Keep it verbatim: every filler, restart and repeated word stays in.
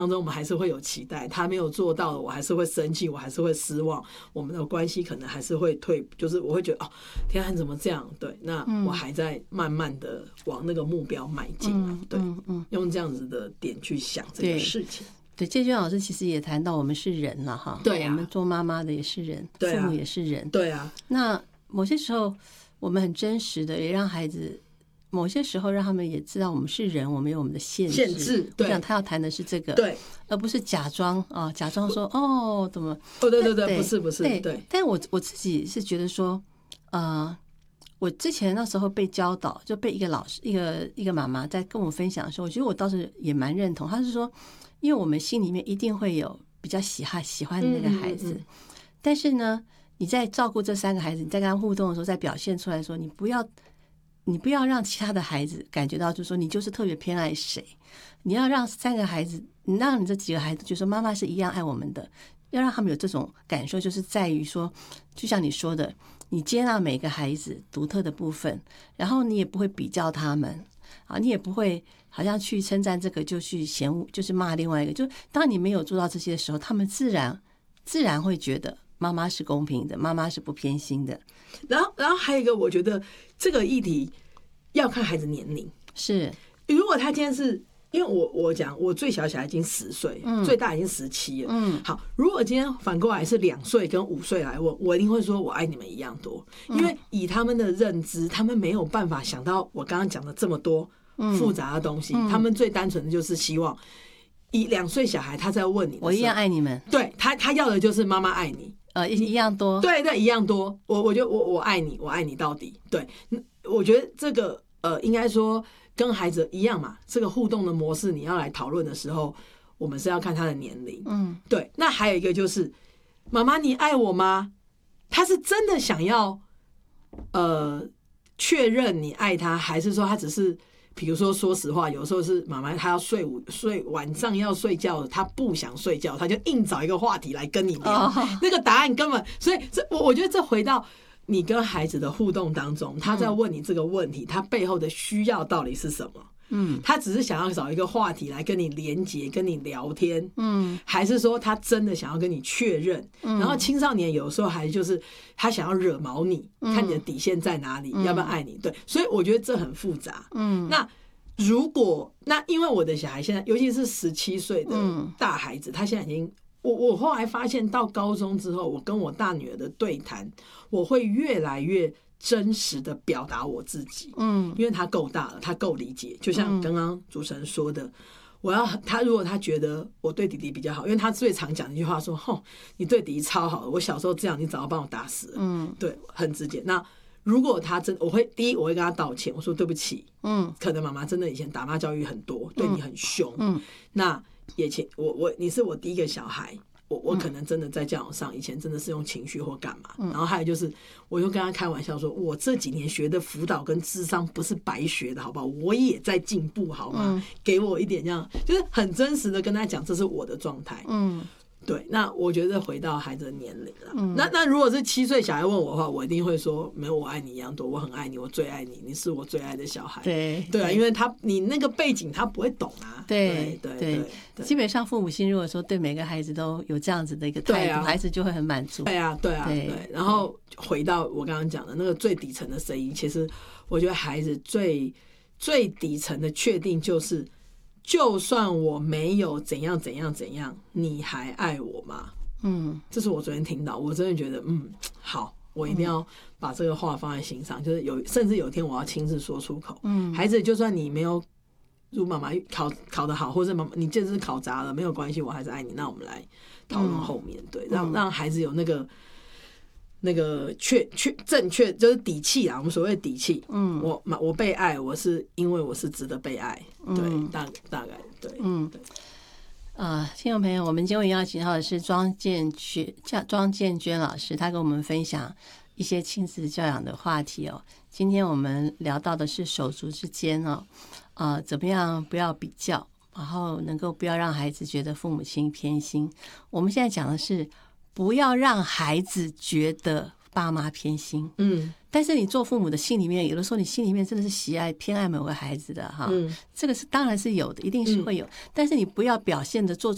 当中我们还是会有期待，他没有做到的我还是会生气，我还是会失望，我们的关系可能还是会退，就是我会觉得哦，天啊你怎么这样，对，那我还在慢慢的往那个目标迈进、啊嗯、对、嗯嗯、用这样子的点去想这个事情。 对，介娟老师其实也谈到我们是人了哈， 对、啊、 我们做妈妈的也是人， 对、啊、 父母也是人， 对啊， 那某些时候我们很真实的也让孩子某些时候让他们也知道我们是人，我们有我们的限制。 限制，对， 我想他要谈的是这个， 对， 而不是假装啊，假装说哦，怎么？ 哦，对对对，不是不是，对。对但我我自己是觉得说，呃，我之前那时候被教导，就被一个老师、一个一个妈妈在跟我分享的时候，我觉得我倒是也蛮认同。他是说，因为我们心里面一定会有比较喜欢喜欢的那个孩子，嗯嗯嗯，但是呢，你在照顾这三个孩子，你在跟他互动的时候，在表现出来说，你不要。你不要让其他的孩子感觉到就是说你就是特别偏爱谁，你要让三个孩子，你让你这几个孩子就说妈妈是一样爱我们的，要让他们有这种感受，就是在于说就像你说的，你接纳每个孩子独特的部分，然后你也不会比较他们啊，你也不会好像去称赞这个就去嫌恶，就是骂另外一个，就当你没有做到这些的时候，他们自然自然会觉得妈妈是公平的，妈妈是不偏心的。 然后，然后还有一个，我觉得这个议题要看孩子年龄。 是， 如果他今天是因为我我讲，我最小小孩已经十岁、嗯，最大已经十七了。嗯，好，如果今天反过来是两岁跟五岁来问，我一定会说我爱你们一样多，因为以他们的认知，他们没有办法想到我刚刚讲的这么多复杂的东西，嗯、他们最单纯的就是希望。以两岁小孩他在问你的时候， 我一样爱你们， 对他他要的就是妈妈爱你。 呃，一样多， 对对，一样多。我我觉得我我爱你，我爱你到底。对，我觉得这个呃，应该说跟孩子一样嘛。这个互动的模式，你要来讨论的时候，我们是要看他的年龄。嗯，对。那还有一个就是，妈妈，你爱我吗？他是真的想要呃确认你爱他，还是说他只是？比如说，说实话，有时候是妈妈她要睡午睡晚上要睡觉，她不想睡觉，她就硬找一个话题来跟你聊， oh. 那个答案根本，所以这我我觉得这回到你跟孩子的互动当中，他在问你这个问题，他背后的需要到底是什么？嗯，他只是想要找一个话题来跟你连结、跟你聊天，嗯，还是说他真的想要跟你确认？嗯，然后青少年有时候还就是他想要惹毛你，嗯、看你的底线在哪里，嗯、要不要爱你？对，所以我觉得这很复杂。嗯，那如果那因为我的小孩现在，尤其是十七岁的大孩子，嗯、他现在已经。我我后来发现，到高中之后，我跟我大女儿的对谈，我会越来越真实的表达我自己，嗯，因为她够大了，她够理解。就像刚刚主持人说的，我要她如果她觉得我对弟弟比较好，因为她最常讲一句话说：“吼，你对弟弟超好，我小时候这样，你早就帮我打死了。”嗯，对，很直接。那如果她真，我会第一我会跟她道歉，我说对不起，嗯，可能妈妈真的以前打骂教育很多，对你很凶，嗯，那。也前我我你是我第一个小孩，我我可能真的在教养上以前真的是用情绪或干嘛，嗯、然后还有就是，我就跟他开玩笑说，我这几年学的辅导跟諮商不是白学的，好不好？我也在进步，好吗？嗯、给我一点这样，就是很真实的跟他讲，这是我的状态。嗯。对，那我觉得回到孩子的年龄了。嗯、那那如果是七岁小孩问我的话，我一定会说，没有我爱你一样多，我很爱你，我最爱你，你是我最爱的小孩。 对对啊，因为他你那个背景他不会懂啊。 对对对, 对, 对，基本上父母亲如果说对每个孩子都有这样子的一个态度，啊、孩子就会很满足。 对啊对啊 对, 对。然后回到我刚刚讲的那个最底层的声音，其实我觉得孩子最最底层的确定就是。就算我没有怎样怎样怎样，你还爱我吗？嗯，这是我昨天听到，我真的觉得，嗯，好，我一定要把这个话放在心上。嗯、就是有，甚至有一天我要亲自说出口。嗯，孩子，就算你没有如妈妈考考得好，或者妈妈你这次考砸了，没有关系，我还是爱你。那我们来讨论后面，对，让让孩子有那个。那个确确正确就是底气啊，我们所谓的底气。嗯，我我被爱，我是因为我是值得被爱。对，嗯、大大概对，嗯，对。 呃，听众朋友，我们今天邀请到的是庄建娟、庄建娟老师，她跟我们分享一些亲子教养的话题哦。今天我们聊到的是手足之间哦，呃，怎么样不要比较，然后能够不要让孩子觉得父母亲偏心。我们现在讲的是。不要让孩子觉得爸妈偏心，嗯，但是你做父母的心里面，有的时候你心里面真的是喜爱偏爱某个孩子的哈，嗯，这个是当然是有的，一定是会有，嗯、但是你不要表现的做出